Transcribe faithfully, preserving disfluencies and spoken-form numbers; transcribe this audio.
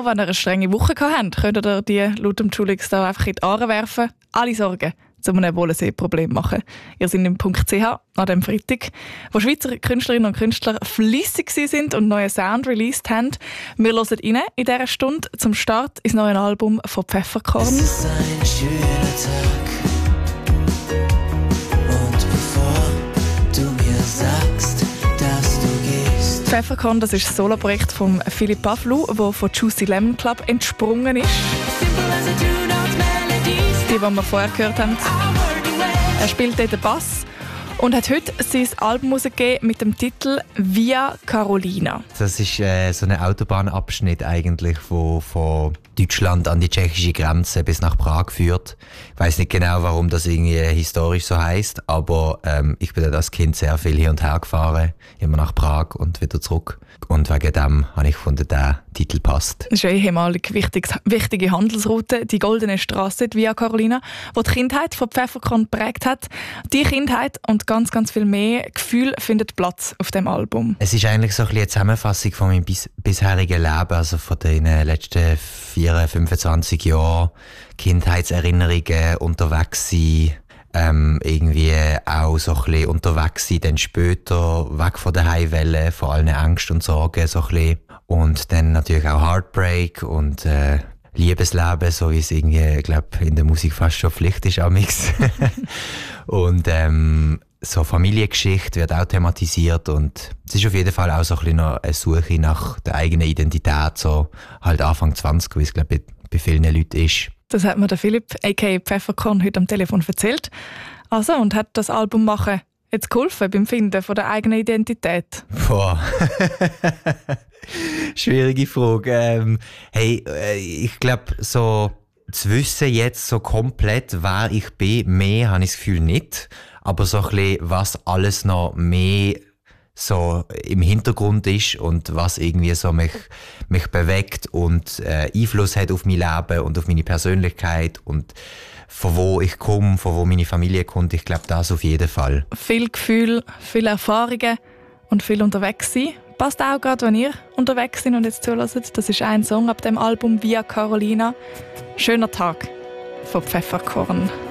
wenn ihr eine strenge Woche habt, könnt ihr die laut dem Schulungsstau einfach in die Aare werfen. Alle Sorgen zu einem Wohlensee-Problem machen. Ihr seid im Punkt C H an dem Freitag, wo Schweizer Künstlerinnen und Künstler fleissig sind und neuen Sound released haben. Wir hören rein in dieser Stunde zum Start ins neue Album von Pfefferkorn. Es ist ein schöner Tag. Und bevor du mir sagst, dass du gehst. Pfefferkorn, das ist das Soloprojekt von Philipp Pavlou, das von Juicy Lemon Club entsprungen ist. Die, die wir vorher gehört haben. Er spielt dort den Bass und hat heute sein Album rausgegeben mit dem Titel «Via Carolina». Das ist äh, so ein Autobahnabschnitt eigentlich, der von Deutschland an die tschechische Grenze bis nach Prag führt. Ich weiss nicht genau, warum das irgendwie historisch so heisst, aber ähm, ich bin als Kind sehr viel hin und her gefahren, immer nach Prag und wieder zurück. Und wegen dem habe ich gefunden, der Titel passt. Das ist eine ehemalige wichtige Handelsroute, die Goldene Straße, die Via Carolina, die die Kindheit von Pfefferkorn geprägt hat. Die Kindheit und ganz, ganz viel mehr Gefühl findet Platz auf dem Album. Es ist eigentlich so ein bisschen eine Zusammenfassung von meinem bis- bisherigen Leben, also von den letzten vierundzwanzig, fünfundzwanzig Jahren. Kindheitserinnerungen, unterwegs sein, ähm, irgendwie auch so ein bisschen unterwegs sein, dann später weg von der Heimwelle, vor allen Ängsten und Sorgen so ein bisschen. Und dann natürlich auch Heartbreak und äh, Liebesleben, so wie es irgendwie, glaube in der Musik fast schon Pflicht ist, amix. Und ähm, so Familiengeschichte wird auch thematisiert und es ist auf jeden Fall auch so ein bisschen noch eine Suche nach der eigenen Identität, so halt Anfang zwanzig, wie es glaube ich bei vielen Leuten ist. Das hat mir der Philipp, aka Pfefferkorn, heute am Telefon erzählt. Also, und hat das Album machen jetzt geholfen beim Finden von der eigenen Identität? Boah. Schwierige Frage. Ähm, hey, äh, ich glaube, so zu wissen jetzt so komplett, wer ich bin, mehr habe ich das Gefühl nicht. Aber so ein bisschen, was alles noch mehr so im Hintergrund ist und was irgendwie so mich, mich bewegt und äh, Einfluss hat auf mein Leben und auf meine Persönlichkeit und von wo ich komme, von wo meine Familie kommt. Ich glaube, das auf jeden Fall. Viel Gefühl, viele Erfahrungen und viel unterwegs sein. Passt auch gerade, wenn ihr unterwegs seid und jetzt zuhört. Das ist ein Song ab dem Album «Via Carolina». Schöner Tag von Pfefferkorn.